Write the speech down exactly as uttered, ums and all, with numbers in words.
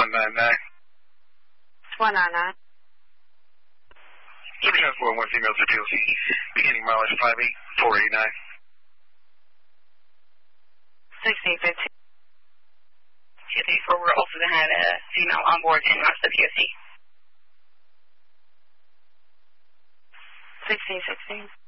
one nine nine. one nine nine. Give me transport one female to P L C. Beginning mileage five eight four eight nine. sixteen fifteen. two three four, we're also going to have a female on board and not the P O C. sixteen sixteen.